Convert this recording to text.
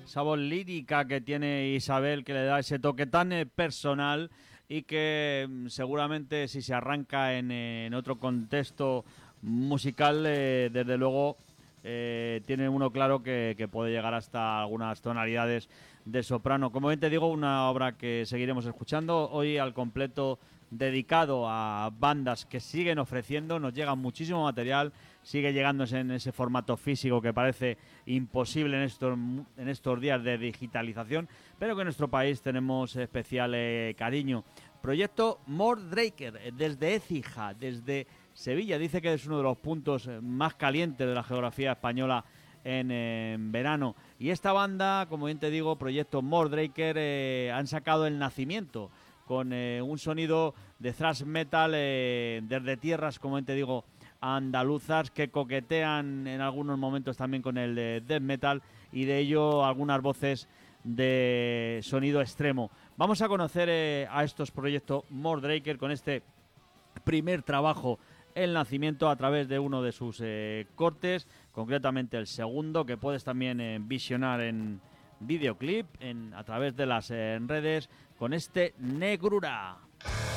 esa voz lírica que tiene Isabel, que le da ese toque tan personal y que seguramente si se arranca en otro contexto musical, desde luego tiene uno claro que puede llegar hasta algunas tonalidades de soprano. Como bien te digo, una obra que seguiremos escuchando hoy al completo, dedicado a bandas que siguen ofreciendo, nos llega muchísimo material, sigue llegándose en ese formato físico que parece imposible en estos días de digitalización, pero que en nuestro país tenemos especial cariño. Proyecto Mordraker, desde Écija, desde Sevilla. Dice que es uno de los puntos más calientes de la geografía española en verano. Y esta banda, como bien te digo, Proyecto Mordraker, han sacado El Nacimiento, con un sonido de thrash metal desde tierras, como bien te digo, andaluzas, que coquetean en algunos momentos también con el death metal, y de ello algunas voces de sonido extremo. Vamos a conocer a estos Proyectos Mordraker con este primer trabajo, El Nacimiento, a través de uno de sus cortes, concretamente el segundo, que puedes también visionar en videoclip a través de las redes, con este Negrura.